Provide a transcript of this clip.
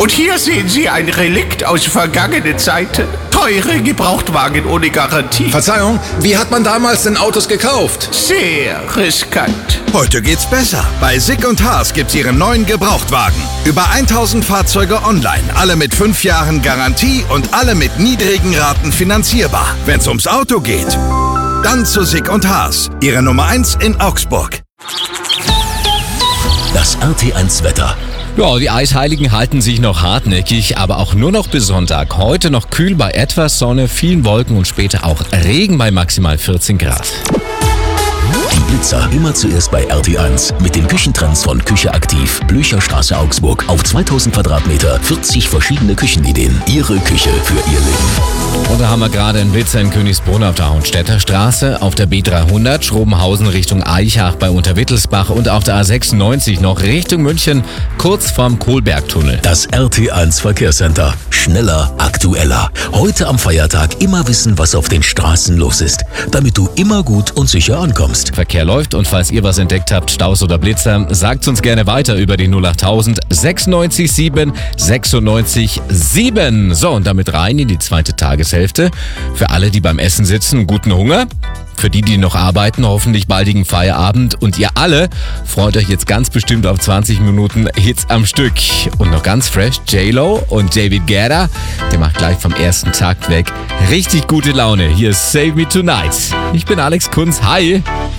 Und hier sehen Sie ein Relikt aus vergangenen Zeiten. Teure Gebrauchtwagen ohne Garantie. Verzeihung, wie hat man damals denn Autos gekauft? Sehr riskant. Heute geht's besser. Bei Sick & Haas gibt's Ihren neuen Gebrauchtwagen. Über 1000 Fahrzeuge online, alle mit 5 Jahren Garantie und alle mit niedrigen Raten finanzierbar. Wenn's ums Auto geht, dann zu Sick & Haas. Ihre Nummer 1 in Augsburg. Das RT1 Wetter. Ja, die Eisheiligen halten sich noch hartnäckig, aber auch nur noch bis Sonntag. Heute noch kühl bei etwas Sonne, vielen Wolken und später auch Regen bei maximal 14 Grad. Die Blitzer immer zuerst bei RT1 mit den Küchentrends von Küche aktiv. Blücherstraße Augsburg. Auf 2000 Quadratmeter 40 verschiedene Küchenideen. Ihre Küche für Ihr Leben. Und da haben wir gerade einen Blitzer in Königsbrunn auf der Hohenstädter Straße, auf der B300 Schrobenhausen Richtung Eichach bei Unterwittelsbach und auf der A96 noch Richtung München, kurz vorm Kohlbergtunnel. Das RT1 Verkehrscenter. Schneller, aktueller. Heute am Feiertag immer wissen, was auf den Straßen los ist, damit du immer gut und sicher ankommst. Verkehr läuft und falls ihr was entdeckt habt, Staus oder Blitzer, sagt uns gerne weiter über die 08000 96 7 96 7. So, und damit rein in die zweite Tageshälfte. Für alle, die beim Essen sitzen, guten Hunger. Für die, die noch arbeiten, hoffentlich baldigen Feierabend. Und ihr alle freut euch jetzt ganz bestimmt auf 20 Minuten Hits am Stück. Und noch ganz fresh, J-Lo und David Guetta. Der macht gleich vom ersten Takt weg richtig gute Laune. Hier ist Save Me Tonight. Ich bin Alex Kunz. Hi.